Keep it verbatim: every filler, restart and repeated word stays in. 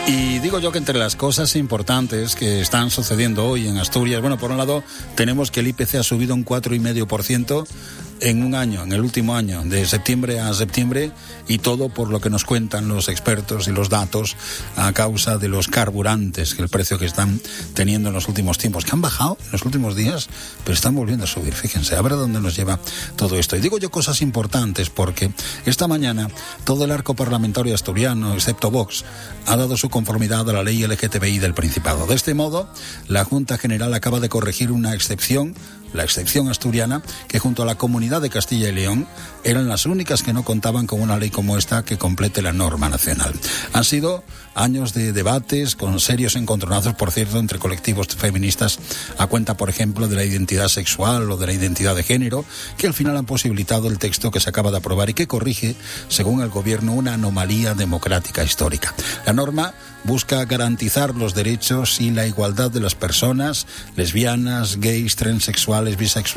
Y digo yo que entre las cosas importantes que están sucediendo hoy en Asturias, bueno, por un lado tenemos que el I P C ha subido un cuatro coma cinco por ciento en un año, en el último año, de septiembre a septiembre, y todo por lo que nos cuentan los expertos y los datos a causa de los carburantes, que el precio que están teniendo en los últimos tiempos, que han bajado en los últimos días, pero están volviendo a subir. Fíjense, a ver a dónde nos lleva todo esto. Y digo yo cosas importantes porque esta mañana todo el arco parlamentario asturiano, excepto Vox, ha dado su conformidad a la ley L G T B I del Principado. De este modo, la Junta General acaba de corregir una excepción, la excepción asturiana, que junto a la Comunidad de Castilla y León eran las únicas que no contaban con una ley como esta que complete la norma nacional. Han sido años de debates con serios encontronazos, por cierto, entre colectivos feministas a cuenta, por ejemplo, de la identidad sexual o de la identidad de género, que al final han posibilitado el texto que se acaba de aprobar y que corrige, según el gobierno, una anomalía democrática histórica. La norma busca garantizar los derechos y la igualdad de las personas lesbianas, gays, transexuales, bisexuales,